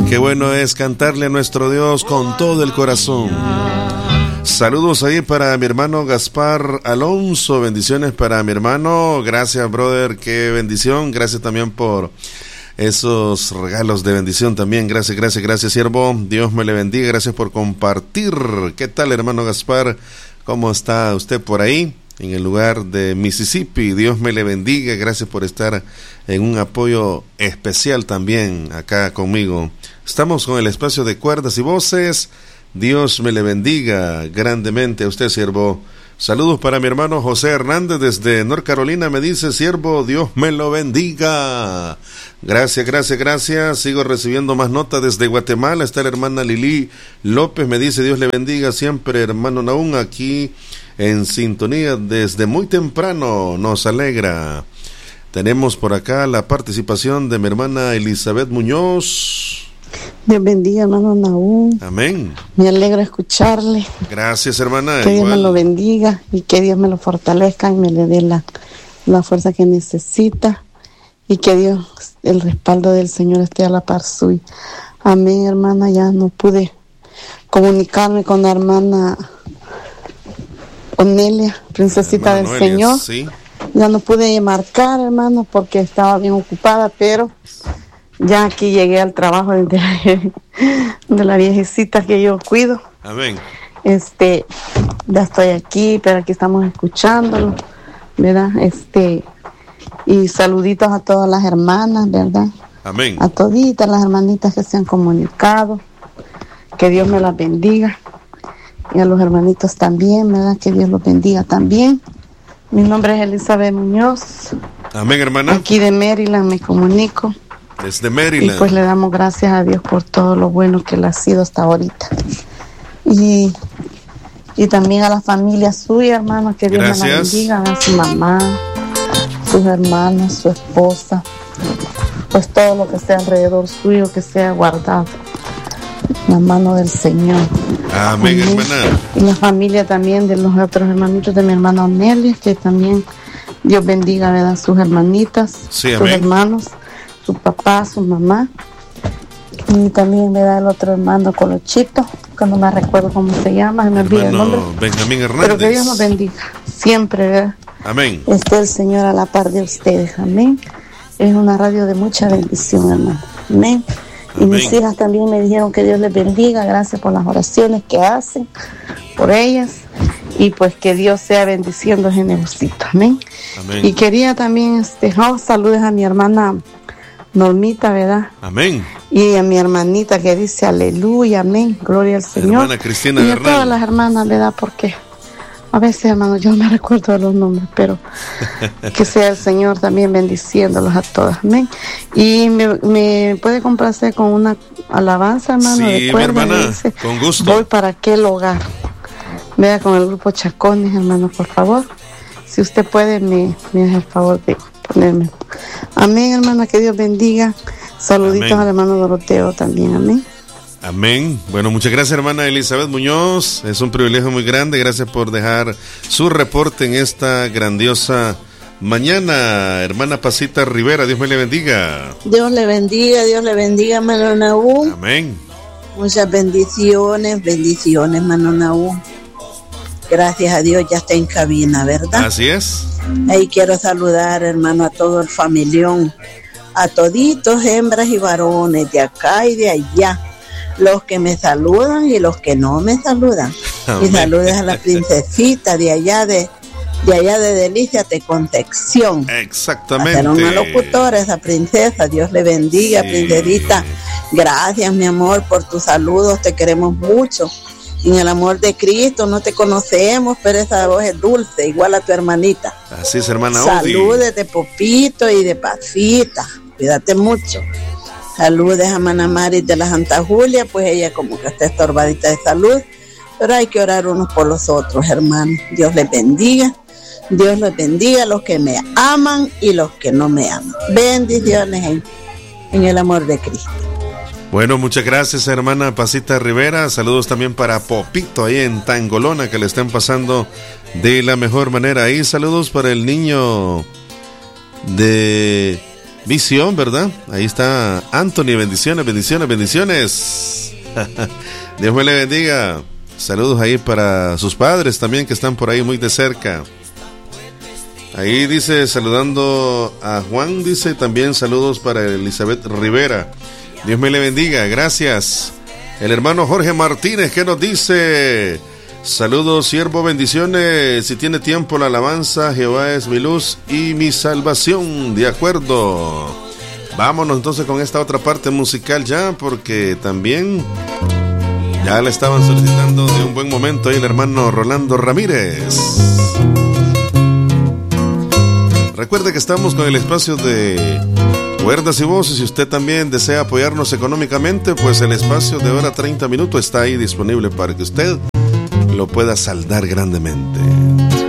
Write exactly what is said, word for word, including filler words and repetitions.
Qué bueno es cantarle a nuestro Dios con todo el corazón. Saludos ahí para mi hermano Gaspar Alonso, bendiciones para mi hermano, gracias brother, qué bendición, gracias también por esos regalos de bendición también, gracias, gracias, gracias siervo, Dios me le bendiga, gracias por compartir. ¿Qué tal hermano Gaspar? ¿Cómo está usted por ahí? En el lugar de Mississippi, Dios me le bendiga, gracias por estar en un apoyo especial también acá conmigo. Estamos con el espacio de cuerdas y voces. Dios me le bendiga grandemente a usted, siervo. Saludos para mi hermano José Hernández desde North Carolina, me dice, siervo, Dios me lo bendiga. Gracias, gracias, gracias. Sigo recibiendo más notas desde Guatemala. Está la hermana Lili López, me dice, Dios le bendiga siempre, hermano Naún, aquí en sintonía desde muy temprano, nos alegra. Tenemos por acá la participación de mi hermana Elizabeth Muñoz. Dios bendiga, hermano Naún. Amén. Me alegra escucharle. Gracias, hermana. Que igual. Dios me lo bendiga y que Dios me lo fortalezca y me le dé la, la fuerza que necesita y que Dios, el respaldo del Señor esté a la par suya. Amén, hermana. Ya no pude comunicarme con la hermana Onelia, princesita del Noelia, Señor. Sí. Ya no pude marcar, hermano, porque estaba bien ocupada, pero ya aquí llegué al trabajo de la, de la viejecita que yo cuido. Amén. Este, ya estoy aquí, pero aquí estamos escuchándolo, ¿verdad? Este, y saluditos a todas las hermanas, ¿verdad? Amén. A toditas las hermanitas que se han comunicado, que Dios me las bendiga. Y a los hermanitos también, ¿verdad? Que Dios los bendiga también. Mi nombre es Elizabeth Muñoz. Amén, hermana. Aquí de Maryland me comunico. Desde Maryland. Y pues le damos gracias a Dios por todo lo bueno que le ha sido hasta ahorita. Y, y también a la familia suya, hermano, que Dios gracias. me la bendiga, a su mamá, sus hermanos, su esposa, pues todo lo que esté alrededor suyo, que sea guardado en la mano del Señor. Amén, Amén, hermana. Y la familia también de los otros hermanitos de mi hermana Onelia, que también Dios bendiga, ¿verdad? Sus hermanitas, sí, sus amén. hermanos, su papá, su mamá. Y también me da el otro hermano Colochito, que no me recuerdo cómo se llama, se me olvida el nombre. Benjamín Hernández. Pero que Dios nos bendiga, siempre, ¿verdad? Amén. Esté el Señor a la par de ustedes, amén. Es una radio de mucha bendición, hermano. Amén. Y amén. Mis hijas también me dijeron que Dios les bendiga, gracias por las oraciones que hacen por ellas. Y pues que Dios sea bendiciendo generosito, amén. Amén. Y quería también, este, oh, saludes a mi hermana Normita, ¿verdad? Amén. Y a mi hermanita que dice aleluya, amén, gloria al Señor. Hermana Cristina y a Bernal. todas las hermanas, ¿verdad? Porque a veces, hermano, yo no me recuerdo de los nombres, pero que sea el Señor también bendiciéndolos a todas, amén. Y me, me puede complacer con una alabanza, hermano, sí, de cuerda, mi hermana, dice, con gusto. Voy para aquel hogar. Vea con el grupo Chacones, hermano, por favor. Si usted puede, me, me hace el favor de ponerme. Amén, hermana, que Dios bendiga. Saluditos amén. Al hermano Doroteo también, amén. Amén. Bueno, muchas gracias, hermana Elizabeth Muñoz. Es un privilegio muy grande. Gracias por dejar su reporte en esta grandiosa mañana. Hermana Pasita Rivera, Dios me le bendiga. Dios le bendiga, Dios le bendiga, hermano Naú. Amén. Muchas bendiciones, bendiciones, hermano Naú. Gracias a Dios ya está en cabina, ¿verdad? Así es. Ahí quiero saludar, hermano, a todo el familión, a toditos, hembras y varones, de acá y de allá, los que me saludan y los que no me saludan. Amén. Y saludes a la princesita de allá de, de allá de Delicia, de Concepción. Exactamente. Era una locutora esa princesa, Dios le bendiga, sí. Princesita. Gracias, mi amor, por tus saludos, te queremos mucho. En el amor de Cristo no te conocemos, pero esa voz es dulce, igual a tu hermanita. Así es, hermana. Saludes de Popito y de Pacita, cuídate mucho. Saludes a Mana Maris de la Santa Julia, pues ella como que está estorbadita de salud, pero hay que orar unos por los otros, hermanos. Dios les bendiga, Dios les bendiga a los que me aman y los que no me aman. Bendiciones en, en el amor de Cristo. Bueno, muchas gracias, hermana Pasita Rivera. Saludos también para Popito ahí en Tangolona, que le estén pasando de la mejor manera. Y saludos para el niño de Visión, ¿verdad? Ahí está Anthony, bendiciones, bendiciones, bendiciones. Dios me le bendiga. Saludos ahí para sus padres también que están por ahí muy de cerca. Ahí dice, saludando a Juan, dice también saludos para Elizabeth Rivera. Dios me le bendiga, gracias. El hermano Jorge Martínez, ¿qué nos dice? Saludos, siervo, bendiciones. Si tiene tiempo la alabanza, Jehová es mi luz y mi salvación. De acuerdo. Vámonos entonces con esta otra parte musical ya, porque también ya le estaban solicitando de un buen momento ahí el hermano Rolando Ramírez. Recuerde que estamos con el espacio de Cuerdas y Voces. Si usted también desea apoyarnos económicamente, pues el espacio de hora treinta minutos está ahí disponible para que usted lo pueda saldar grandemente.